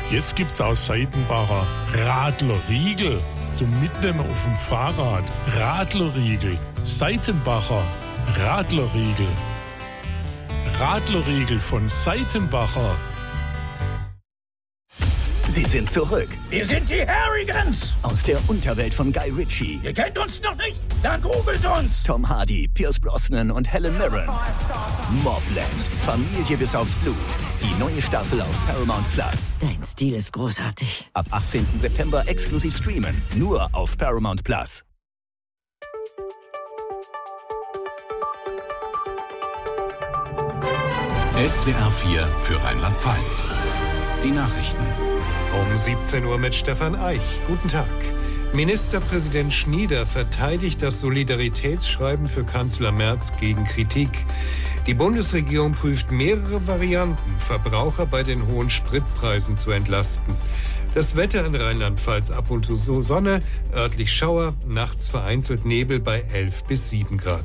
Jetzt gibt's aus Seitenbacher Radlerriegel zum Mitnehmen auf dem Fahrrad. Radlerriegel, Seitenbacher Radlerriegel. Radlerriegel von Seitenbacher. Sie sind zurück. Wir sind die Harrigans. Aus der Unterwelt von Guy Ritchie. Ihr kennt uns noch nicht? Dann googelt uns. Tom Hardy, Pierce Brosnan und Helen Mirren. Mobland. Familie bis aufs Blut. Die neue Staffel auf Paramount Plus. Dein Stil ist großartig. Ab 18. September exklusiv streamen. Nur auf Paramount Plus. SWR 4 für Rheinland-Pfalz. Die Nachrichten. Um 17 Uhr mit Stefan Eich. Guten Tag. Ministerpräsident Schnieder verteidigt das Solidaritätsschreiben für Kanzler Merz gegen Kritik. Die Bundesregierung prüft mehrere Varianten, Verbraucher bei den hohen Spritpreisen zu entlasten. Das Wetter in Rheinland-Pfalz: ab und zu Sonne, örtlich Schauer, nachts vereinzelt Nebel bei 11 bis 7 Grad.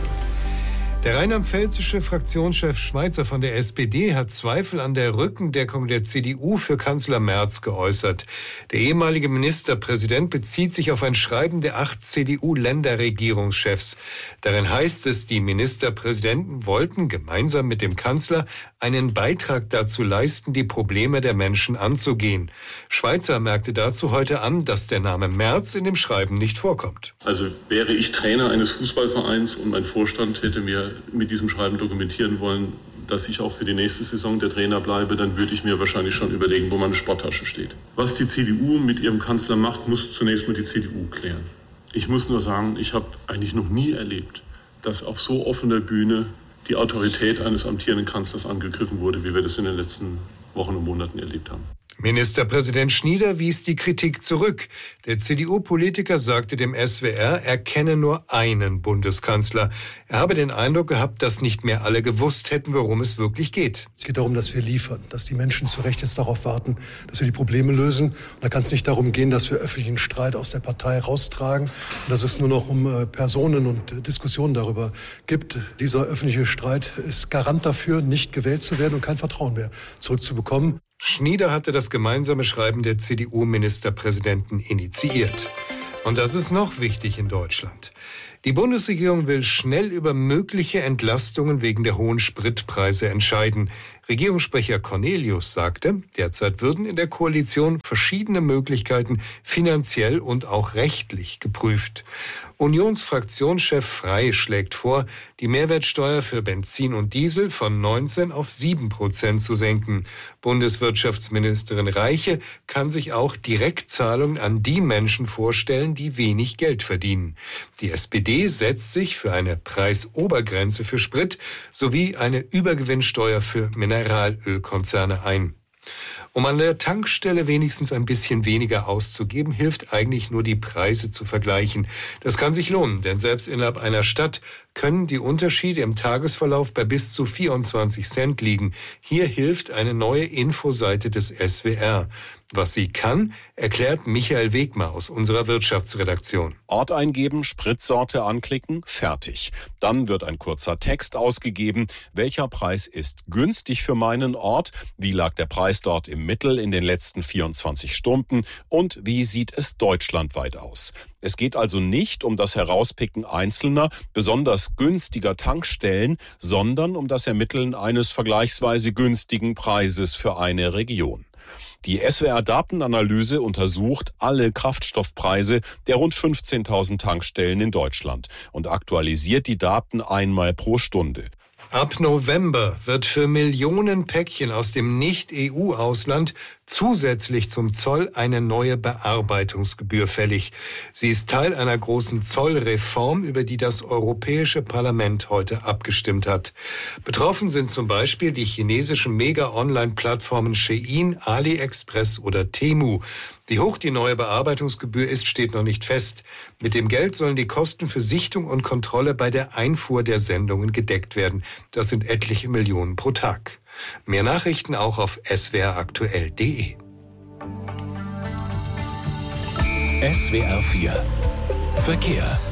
Der rheinland-pfälzische Fraktionschef Schweizer von der SPD hat Zweifel an der Rückendeckung der CDU für Kanzler Merz geäußert. Der ehemalige Ministerpräsident bezieht sich auf ein Schreiben der 8 CDU-Länderregierungschefs. Darin heißt es, die Ministerpräsidenten wollten gemeinsam mit dem Kanzler einen Beitrag dazu leisten, die Probleme der Menschen anzugehen. Schweizer merkte dazu heute an, dass der Name Merz in dem Schreiben nicht vorkommt. Also wäre ich Trainer eines Fußballvereins und mein Vorstand hätte mir mit diesem Schreiben dokumentieren wollen, dass ich auch für die nächste Saison der Trainer bleibe, dann würde ich mir wahrscheinlich schon überlegen, wo meine Sporttasche steht. Was die CDU mit ihrem Kanzler macht, muss zunächst mal die CDU klären. Ich muss nur sagen, ich habe eigentlich noch nie erlebt, dass auf so offener Bühne die Autorität eines amtierenden Kanzlers angegriffen wurde, wie wir das in den letzten Wochen und Monaten erlebt haben. Ministerpräsident Schnieder wies die Kritik zurück. Der CDU-Politiker sagte dem SWR, er kenne nur einen Bundeskanzler. Er habe den Eindruck gehabt, dass nicht mehr alle gewusst hätten, worum es wirklich geht. Es geht darum, dass wir liefern, dass die Menschen zu Recht jetzt darauf warten, dass wir die Probleme lösen. Und da kann es nicht darum gehen, dass wir öffentlichen Streit aus der Partei raustragen und dass es nur noch um Personen und Diskussionen darüber gibt. Dieser öffentliche Streit ist Garant dafür, nicht gewählt zu werden und kein Vertrauen mehr zurückzubekommen. Schnieder hatte das gemeinsame Schreiben der CDU-Ministerpräsidenten initiiert. Und das ist noch wichtig in Deutschland. Die Bundesregierung will schnell über mögliche Entlastungen wegen der hohen Spritpreise entscheiden. Regierungssprecher Cornelius sagte, derzeit würden in der Koalition verschiedene Möglichkeiten finanziell und auch rechtlich geprüft. Unionsfraktionschef Frey schlägt vor, die Mehrwertsteuer für Benzin und Diesel von 19 auf 7% zu senken. Bundeswirtschaftsministerin Reiche kann sich auch Direktzahlungen an die Menschen vorstellen, die wenig Geld verdienen. Die SPD setzt sich für eine Preisobergrenze für Sprit sowie eine Übergewinnsteuer für Mineralölkonzerne ein. Um an der Tankstelle wenigstens ein bisschen weniger auszugeben, hilft eigentlich nur die Preise zu vergleichen. Das kann sich lohnen, denn selbst innerhalb einer Stadt können die Unterschiede im Tagesverlauf bei bis zu 24 Cent liegen. Hier hilft eine neue Infoseite des SWR. Was sie kann, erklärt Michael Wegmer aus unserer Wirtschaftsredaktion. Ort eingeben, Spritsorte anklicken, fertig. Dann wird ein kurzer Text ausgegeben. Welcher Preis ist günstig für meinen Ort? Wie lag der Preis dort im Mittel in den letzten 24 Stunden? Und wie sieht es deutschlandweit aus? Es geht also nicht um das Herauspicken einzelner, besonders günstiger Tankstellen, sondern um das Ermitteln eines vergleichsweise günstigen Preises für eine Region. Die SWR-Datenanalyse untersucht alle Kraftstoffpreise der rund 15.000 Tankstellen in Deutschland und aktualisiert die Daten einmal pro Stunde. Ab November wird für Millionen Päckchen aus dem Nicht-EU-Ausland zusätzlich zum Zoll eine neue Bearbeitungsgebühr fällig. Sie ist Teil einer großen Zollreform, über die das Europäische Parlament heute abgestimmt hat. Betroffen sind zum Beispiel die chinesischen Mega-Online-Plattformen Shein, AliExpress oder Temu. Wie hoch die neue Bearbeitungsgebühr ist, steht noch nicht fest. Mit dem Geld sollen die Kosten für Sichtung und Kontrolle bei der Einfuhr der Sendungen gedeckt werden. Das sind etliche Millionen pro Tag. Mehr Nachrichten auch auf swraktuell.de. SWR 4 Verkehr.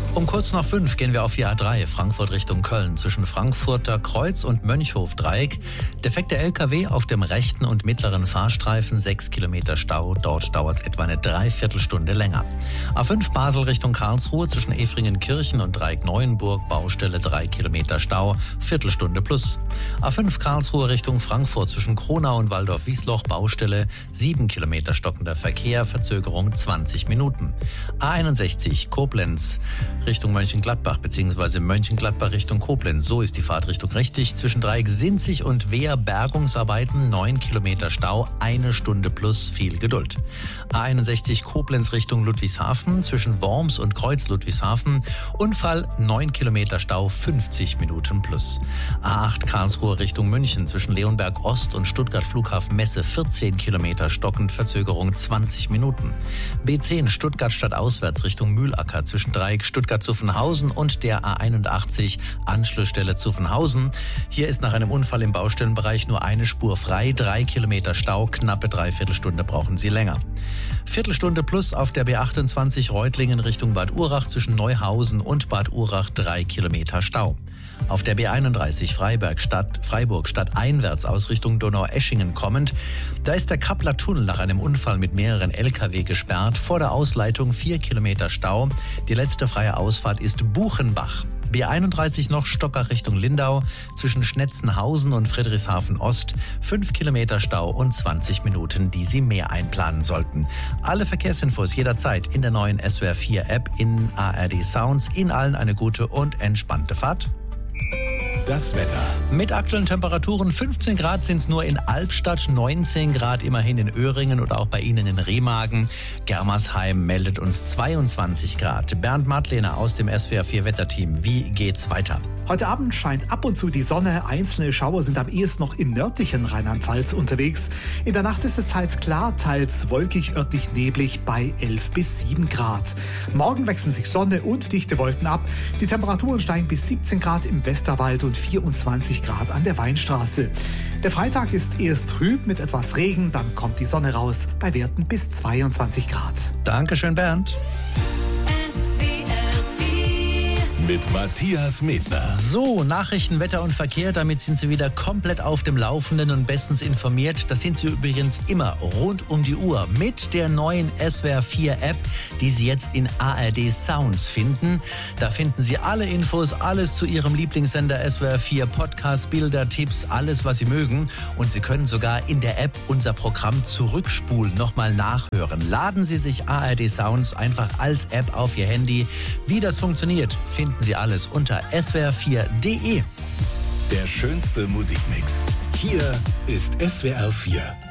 Um kurz nach 5 gehen wir auf die A3, Frankfurt Richtung Köln, zwischen Frankfurter Kreuz und Mönchhof-Dreieck. Defekter LKW auf dem rechten und mittleren Fahrstreifen, 6 Kilometer Stau. Dort dauert es etwa eine Dreiviertelstunde länger. A5 Basel Richtung Karlsruhe, zwischen Efringenkirchen und Dreieck-Neuenburg, Baustelle 3 Kilometer Stau, Viertelstunde plus. A5 Karlsruhe Richtung Frankfurt, zwischen Kronau und Waldorf-Wiesloch, Baustelle 7 Kilometer stockender Verkehr, Verzögerung 20 Minuten. A61 Koblenz Richtung Mönchengladbach bzw. Mönchengladbach Richtung Koblenz. So ist die Fahrtrichtung richtig. Zwischen Dreieck-Sinzig und Wehr Bergungsarbeiten, 9 Kilometer Stau, 1 Stunde plus, viel Geduld. A61 Koblenz Richtung Ludwigshafen, zwischen Worms und Kreuz Ludwigshafen. Unfall, 9 Kilometer Stau, 50 Minuten plus. A8 Karlsruhe Richtung München, zwischen Leonberg Ost und Stuttgart Flughafen Messe, 14 Kilometer stockend, Verzögerung 20 Minuten. B10 Stuttgart stadtauswärts Richtung Mühlacker, zwischen Dreieck Stuttgart-Zuffenhausen und der A81 Anschlussstelle Zuffenhausen. Hier ist nach einem Unfall im Baustellenbereich nur eine Spur frei, 3 Kilometer Stau, knappe Dreiviertelstunde brauchen Sie länger. Viertelstunde plus auf der B28 Reutlingen Richtung Bad Urach, zwischen Neuhausen und Bad Urach, 3 Kilometer Stau. Auf der B31 Freiburg stadteinwärts aus Richtung Donaueschingen kommend, da ist der Kappler Tunnel nach einem Unfall mit mehreren Lkw gesperrt. Vor der Ausleitung 4 Kilometer Stau. Die letzte freie Ausfahrt ist Buchenbach. B31 noch Stocker Richtung Lindau, zwischen Schnetzenhausen und Friedrichshafen Ost, 5 Kilometer Stau und 20 Minuten, die Sie mehr einplanen sollten. Alle Verkehrsinfos jederzeit in der neuen SWR 4 App, in ARD Sounds. Ihnen allen eine gute und entspannte Fahrt. Das Wetter. Mit aktuellen Temperaturen 15 Grad sind es nur in Albstadt, 19 Grad immerhin in Öhringen oder auch bei Ihnen in Remagen. Germersheim meldet uns 22 Grad. Bernd Madlener aus dem SWR 4 Wetterteam. Wie geht's weiter? Heute Abend scheint ab und zu die Sonne. Einzelne Schauer sind am ehesten noch im nördlichen Rheinland-Pfalz unterwegs. In der Nacht ist es teils klar, teils wolkig, örtlich neblig bei 11 bis 7 Grad. Morgen wechseln sich Sonne und dichte Wolken ab. Die Temperaturen steigen bis 17 Grad im Westerwald und 24 Grad an der Weinstraße. Der Freitag ist erst trüb mit etwas Regen, dann kommt die Sonne raus bei Werten bis 22 Grad. Dankeschön, Bernd. Mit Matthias Medner. So, Nachrichten, Wetter und Verkehr, damit sind Sie wieder komplett auf dem Laufenden und bestens informiert. Das sind Sie übrigens immer rund um die Uhr mit der neuen SWR 4 App, die Sie jetzt in ARD Sounds finden. Da finden Sie alle Infos, alles zu Ihrem Lieblingssender SWR 4, Podcasts, Bilder, Tipps, alles, was Sie mögen. Und Sie können sogar in der App unser Programm zurückspulen, nochmal nachhören. Laden Sie sich ARD Sounds einfach als App auf Ihr Handy. Wie das funktioniert, finden Sie alles unter swr4.de. Der schönste Musikmix. Hier ist SWR 4.